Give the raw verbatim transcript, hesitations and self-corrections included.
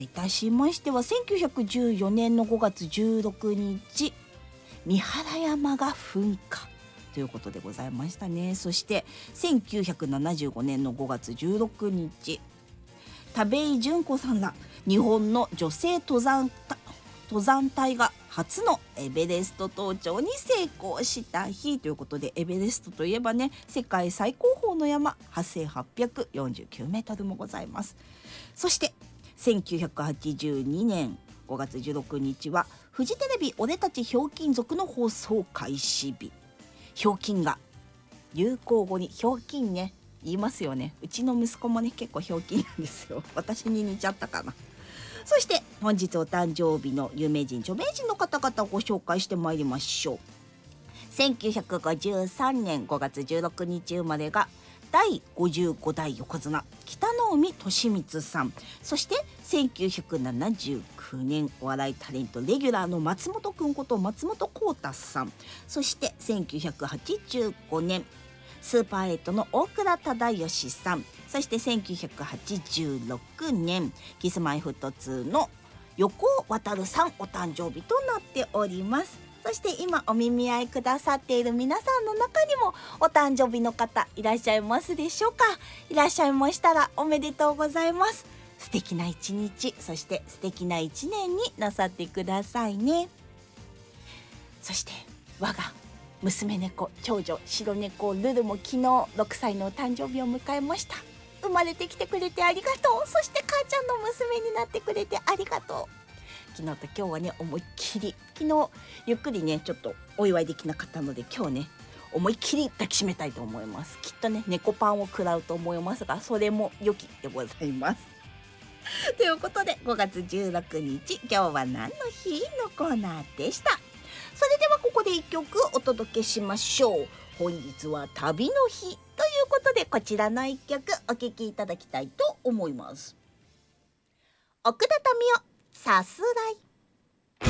いたしましてはせんきゅうひゃくじゅうよねんのごがつじゅうろくにち、三原山が噴火ということでございましたね。そしてせんきゅうひゃくななじゅうごねんのごがつじゅうろくにち、田部井純子さんら日本の女性登山登山隊が初のエベレスト登頂に成功した日ということで、エベレストといえばね、世界最高峰の山はっせんはっぴゃくよんじゅうきゅうメートルもございます。そしてせんきゅうひゃくはちじゅうにねんごがつじゅうろくにちはフジテレビ俺たちひょうきん族の放送開始日。ひょうきんが流行語にひょうきんね言いますよね。うちの息子もね結構ひょうきんなんですよ。私に似ちゃったかな。そして本日お誕生日の有名人著名人の方々をご紹介してまいりましょう。せんきゅうひゃくごじゅうさんねんごがつじゅうろくにち生まれがだいごじゅうごだい横綱北の湖利光さん。そしてせんきゅうひゃくななじゅうきゅうねんお笑いタレントレギュラーの松本くんこと松本幸太さん。そしてせんきゅうひゃくはちじゅうごねんスーパーエイトの大倉忠義さん。そしてせんきゅうひゃくはちじゅうろくねんキスマイフットツーの横尾渉さんお誕生日となっております。そして今お耳合いくださっている皆さんの中にもお誕生日の方いらっしゃいますでしょうか。いらっしゃいましたらおめでとうございます。素敵な一日、そして素敵な一年になさってくださいね。そして我が娘猫長女白猫ルルも昨日ろくさいのお誕生日を迎えました。生まれてきてくれてありがとう。そして母ちゃんの娘になってくれてありがとう。昨日と今日はね思いっきり、昨日ゆっくりねちょっとお祝いできなかったので今日ね思いっきり抱きしめたいと思います。きっとね猫パンを食らうと思いますが、それも良きでございますということでごがつじゅうろくにち今日は何の日のコーナーでした。それではここでいっきょくお届けしましょう。本日は旅の日ということでこちらのいっきょくお聴きいただきたいと思います。奥田民生さすらい。